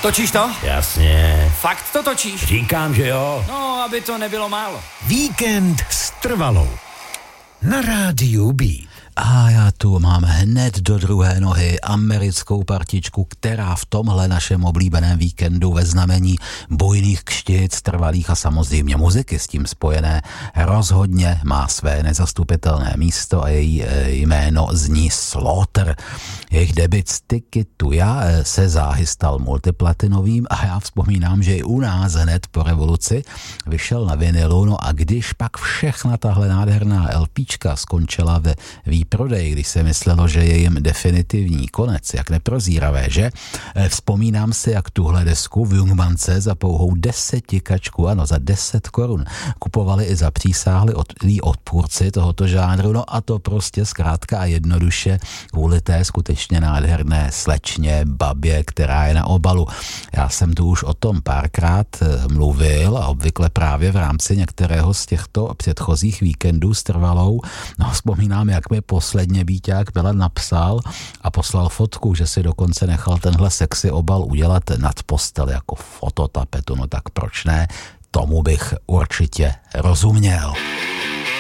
Točíš to? Jasně. Fakt to točíš? Říkám, že jo. No, aby to nebylo málo. Víkend s Trvalou. Na rádiu Beat. A já tu mám hned do druhé nohy americkou partičku, která v tomhle našem oblíbeném víkendu ve znamení bujných kštic, trvalých a samozřejmě muziky s tím spojené rozhodně má své nezastupitelné místo a její jméno zní Slaughter. Jejich debut Stick It To Ya se záhy stal multiplatinovým a já vzpomínám, že i u nás hned po revoluci vyšel na vinilu, no a když pak všechna tahle nádherná LPčka skončila ve výprodej, když se myslelo, že je jim definitivní konec, jak neprozíravé, že? Vzpomínám si, jak tuhle desku v Jungbance za pouhou 10 kačku, ano, za 10 korun, kupovali i zapřísáhli odpůrci tohoto žánru, no a to prostě zkrátka a jednoduše kvůli té skutečně nádherné slečně, babě, která je na obalu. Já jsem tu už o tom párkrát mluvil a obvykle právě v rámci některého z těchto předchozích víkendů s Trvalou. No, vzpomínám, jak mi posledně Bíťák Milan napsal a poslal fotku, že si dokonce nechal tenhle sexy obal udělat nad postel jako fototapetu, no tak proč ne? Tomu bych určitě rozuměl.